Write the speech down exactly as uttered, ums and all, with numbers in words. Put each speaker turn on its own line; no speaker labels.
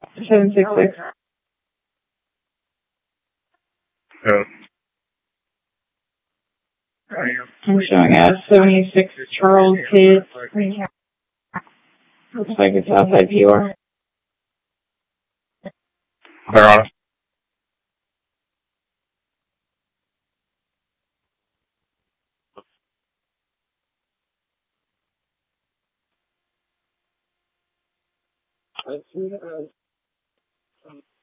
seven six six.
Yeah.
I'm showing a seventy-six Charles Hayes. Looks like it's outside P R.
They're on it.
Let's see.